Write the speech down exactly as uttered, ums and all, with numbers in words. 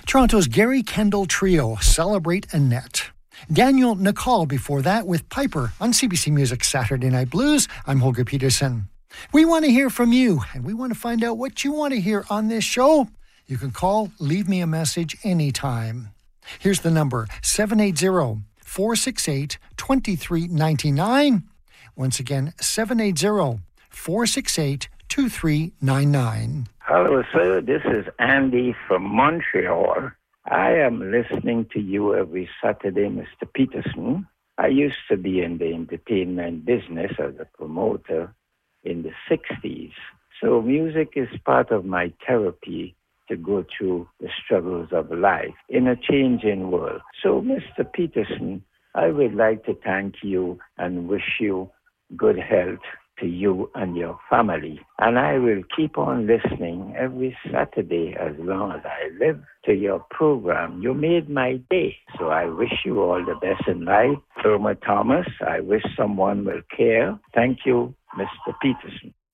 Toronto's Gary Kendall Trio, Celebrate Annette. Daniel Nicole before that with Piper on C B C Music Saturday Night Blues. I'm Holger Peterson. We want to hear from you, and we want to find out what you want to hear on this show. You can call, leave me a message anytime. Here's the number, seven eight zero, four six eight, two three nine nine. Once again, seven eight zero, four six eight, two three nine nine. Hello, sir. This is Andy from Montreal. I am listening to you every Saturday, Mister Peterson. I used to be in the entertainment business as a promoter in the sixties. So music is part of my therapy to go through the struggles of life in a changing world. So, Mister Peterson, I would like to thank you and wish you good health to you and your family. And I will keep on listening every Saturday as long as I live to your program. You made my day. So I wish you all the best in life. Irma Thomas, I wish someone will care. Thank you, Mister Peterson.